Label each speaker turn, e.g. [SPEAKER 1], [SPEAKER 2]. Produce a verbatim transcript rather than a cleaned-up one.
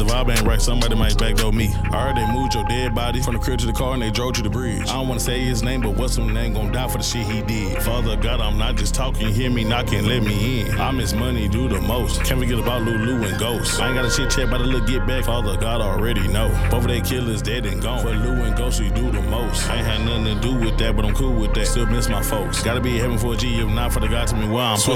[SPEAKER 1] vibe ain't right, somebody might backdoor me. I heard they moved your dead body from the crib to the car and they drove to the bridge. I don't wanna say his name, but what's some name gon' die for the shit he did. Father God, I'm not just talking, hear me knocking, let me in. I miss money, do the most. Can't forget about Lulu and Ghost. I ain't got a shit check, but a little get back. Father God already know. Both of they killers dead and gone. For Lou and Ghost, we do the most. I ain't had nothing to do with that, but I'm cool with that. Still miss my folks. Gotta be in heaven for a G, if not for the God to me where I'm supposed